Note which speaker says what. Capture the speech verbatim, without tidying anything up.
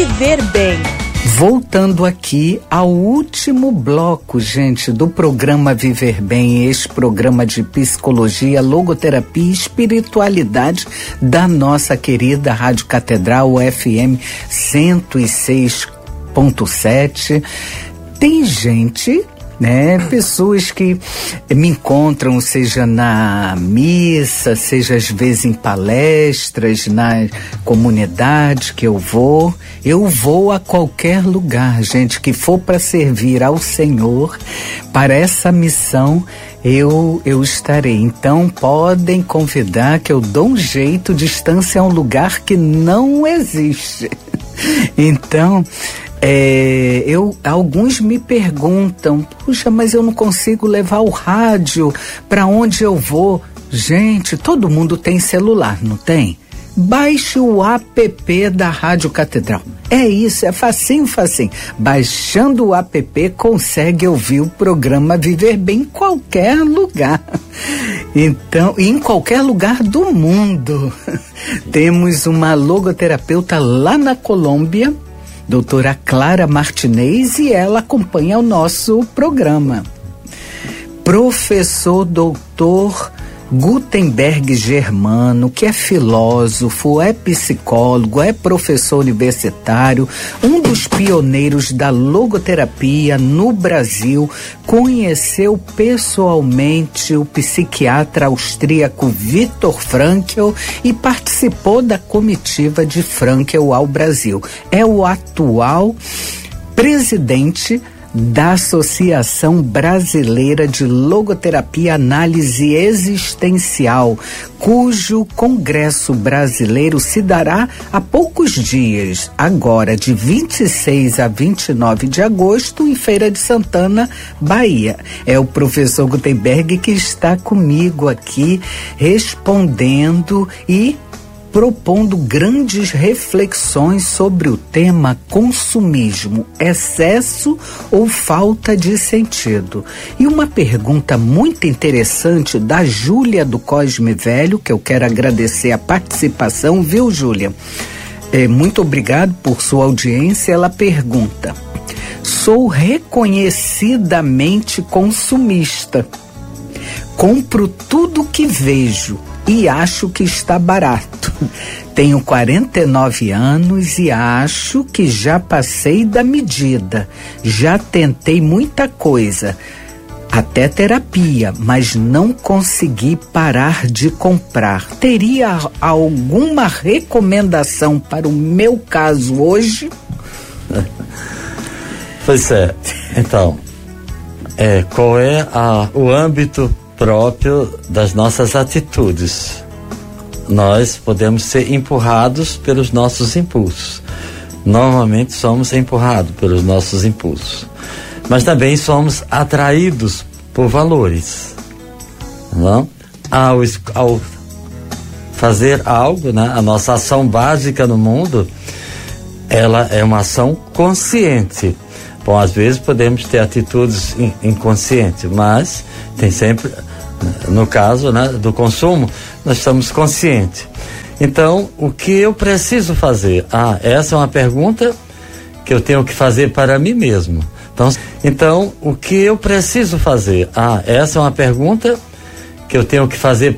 Speaker 1: Viver Bem.
Speaker 2: Voltando aqui ao último bloco, gente, do programa Viver Bem, esse programa de psicologia, logoterapia e espiritualidade da nossa querida Rádio Catedral, o F M cento e seis ponto sete. Tem gente, né, pessoas que me encontram, seja na missa, seja às vezes em palestras, na comunidade que eu vou. Eu vou a qualquer lugar, gente, que for para servir ao Senhor, para essa missão, eu, eu estarei. Então, podem convidar que eu dou um jeito. Distância é um lugar que não existe. Então, é, eu, alguns me perguntam, puxa, mas eu não consigo levar o rádio para onde eu vou. Gente, todo mundo tem celular, não tem? Baixe o app da Rádio Catedral. É isso, é facinho, facinho. Baixando o app, consegue ouvir o programa Viver Bem em qualquer lugar. Então, em qualquer lugar do mundo. Temos uma logoterapeuta lá na Colômbia, doutora Clara Martinez, e ela acompanha o nosso programa. Professor doutor Gutenberg Germano, que é filósofo, é psicólogo, é professor universitário, um dos pioneiros da logoterapia no Brasil, conheceu pessoalmente o psiquiatra austríaco Viktor Frankl e participou da comitiva de Frankl ao Brasil. É o atual presidente da Associação Brasileira de Logoterapia e Análise Existencial, cujo congresso brasileiro se dará há poucos dias, agora de vinte e seis a vinte e nove de agosto, em Feira de Santana, Bahia. É o professor Gutenberg que está comigo aqui, respondendo e propondo grandes reflexões sobre o tema consumismo, excesso ou falta de sentido. E uma pergunta muito interessante da Júlia do Cosme Velho, que eu quero agradecer a participação, viu, Júlia? É, muito obrigado por sua audiência. Ela pergunta: sou reconhecidamente consumista. Compro tudo que vejo e acho que está barato. Tenho quarenta e nove anos e acho que já passei da medida. Já tentei muita coisa, até terapia, mas não consegui parar de comprar. Teria alguma recomendação para o meu caso hoje?
Speaker 3: Pois é. Então, é, qual é a, o âmbito próprio das nossas atitudes? Nós podemos ser empurrados pelos nossos impulsos. Normalmente somos empurrados pelos nossos impulsos. Mas também somos atraídos por valores. Não? Ao, ao fazer algo, né? A nossa ação básica no mundo, ela é uma ação consciente. Bom, às vezes podemos ter atitudes in, inconscientes, mas tem sempre, no caso, né, do consumo, nós estamos conscientes. Então, o que eu preciso fazer? Ah, essa é uma pergunta que eu tenho que fazer para mim mesmo. Então, então o que eu preciso fazer? Ah, essa é uma pergunta que eu tenho que fazer